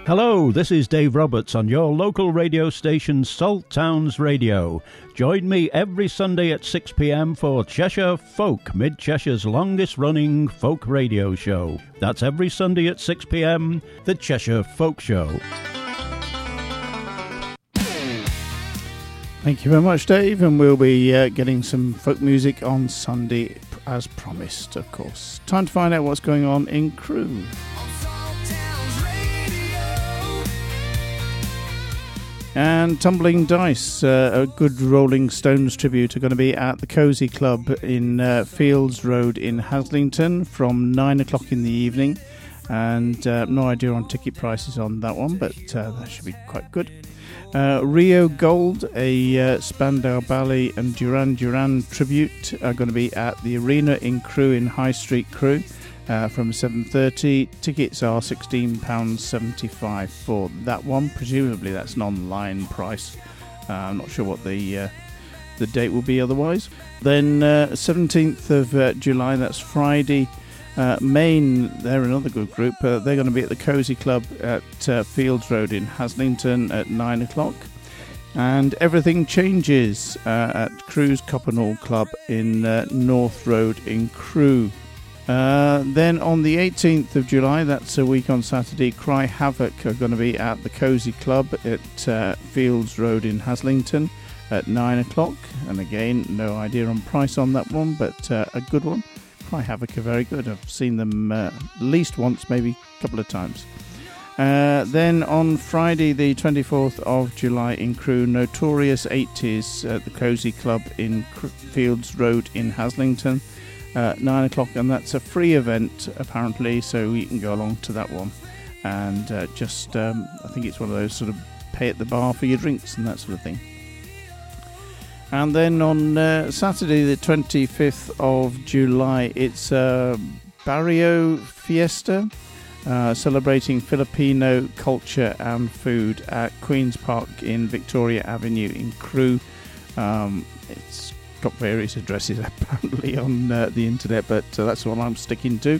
Hello, this is Dave Roberts on your local radio station Salt Towns Radio. Join me every Sunday at 6 p.m. for Cheshire Folk, Mid-Cheshire's longest-running folk radio show. That's every Sunday at 6 p.m, the Cheshire Folk Show. Thank you very much, Dave, and we'll be getting some folk music on Sunday, as promised, of course. Time to find out what's going on in Crewe. And Tumbling Dice, a good Rolling Stones tribute, are going to be at the Cosy Club in Fields Road in Haslington from 9 o'clock in the evening. And no idea on ticket prices on that one, but that should be quite good. Rio Gold, a Spandau Ballet and Duran Duran tribute, are going to be at the Arena in Crewe in High Street, Crewe. From 7:30. Tickets are £16.75 for that one. Presumably that's an online price. I'm not sure what the date will be otherwise. Then 17th of July, that's Friday. Maine, they're another good group. They're going to be at the Cosy Club at Fields Road in Haslington at 9 o'clock. And Everything Changes at Crewe's Coppenhall Club in North Road in Crewe. Then on the 18th of July, that's a week on Saturday, Cry Havoc are going to be at the Cosy Club at Fields Road in Haslington at 9 o'clock. And again, no idea on price on that one, but a good one. Cry Havoc are very good. I've seen them at least once, maybe a couple of times. Then on Friday, the 24th of July in Crewe, Notorious 80s at the Cosy Club in Fields Road in Haslington. 9 o'clock, and that's a free event apparently, so you can go along to that one. And I think it's one of those sort of pay at the bar for your drinks and that sort of thing. And then on Saturday the 25th of July, it's Barrio Fiesta, celebrating Filipino culture and food at Queen's Park in Victoria Avenue in Crewe. It's got various addresses apparently on the internet, but that's what I'm sticking to.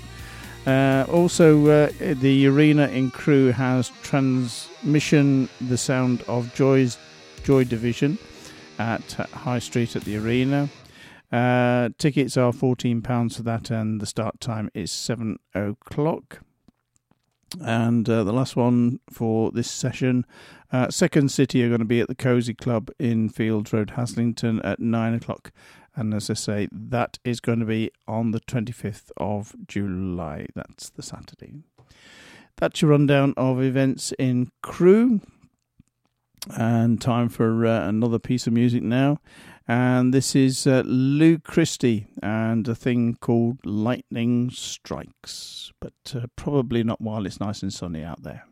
Also, the Arena in Crewe has Transmission The Sound of Joy Division at High Street at the Arena. Tickets are £14 for that, and the start time is 7 o'clock. And the last one for this session, Second City are going to be at the Cosy Club in Fields Road, Haslington at 9 o'clock. And as I say, that is going to be on the 25th of July. That's the Saturday. That's your rundown of events in Crewe. And time for another piece of music now. And this is Lou Christie and a thing called Lightning Strikes. But probably not while it's nice and sunny out there.